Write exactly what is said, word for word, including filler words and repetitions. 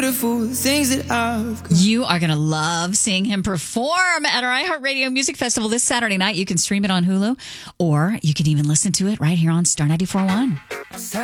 beautiful things that I've got. You are going to love seeing him perform at our iHeartRadio Music Festival this Saturday night. You can stream it on Hulu, or you can even listen to it right here on Star ninety-four point one.